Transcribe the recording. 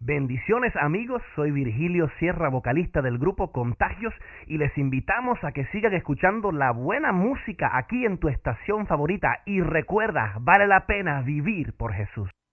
Bendiciones amigos, soy Virgilio Sierra, vocalista del grupo Contagios, y les invitamos a que sigan escuchando la buena música aquí en tu estación favorita. Y recuerda, vale la pena vivir por Jesús.